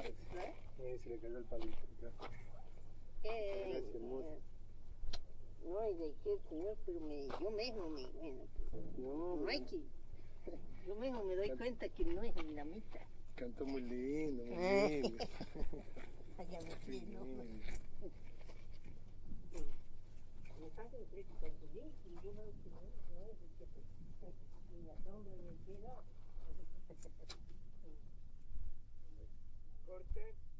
Se le cayó el palito. Gracias, hermoso. No, y dejé el señor, pero yo mismo bueno, no hay que... Yo mismo me doy cuenta que no es dinamita. Cantó muy lindo, muy lindo. Allá me frío. Me pasa el precio cuando vi y yo veo que no es que la sombra me queda. Corte.